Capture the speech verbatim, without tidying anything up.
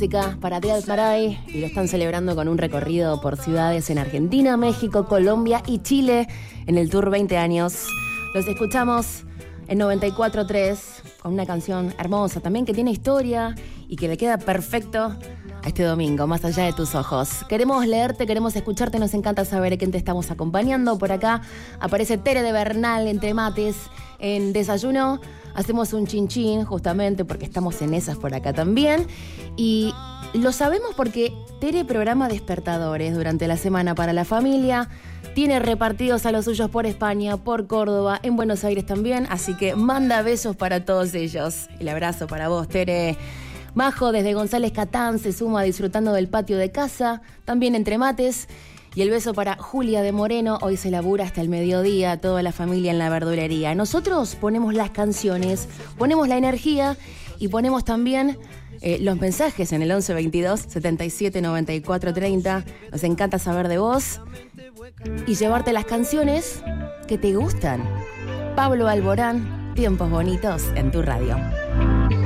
para Del Maray y lo están celebrando con un recorrido por ciudades en Argentina, México, Colombia y Chile en el Tour veinte años. Los escuchamos en noventa y cuatro tres con una canción hermosa también que tiene historia y que le queda perfecto a este domingo, Más allá de tus ojos. Queremos leerte, queremos escucharte, nos encanta saber a quién te estamos acompañando. Por acá aparece Tere de Bernal entre mates en Desayuno. Hacemos un chinchín justamente porque estamos en esas por acá también. Y lo sabemos porque Tere programa despertadores durante la semana para la familia. Tiene repartidos a los suyos por España, por Córdoba, en Buenos Aires también. Así que manda besos para todos ellos. El abrazo para vos, Tere. Majo desde González Catán se suma disfrutando del patio de casa, también entre mates. Y el beso para Julia de Moreno, hoy se labura hasta el mediodía, toda la familia en la verdulería. Nosotros ponemos las canciones, ponemos la energía y ponemos también eh, los mensajes en el once veintidós setenta y siete noventa y cuatro treinta. Nos encanta saber de vos y llevarte las canciones que te gustan. Pablo Alborán, Tiempos Bonitos en tu radio.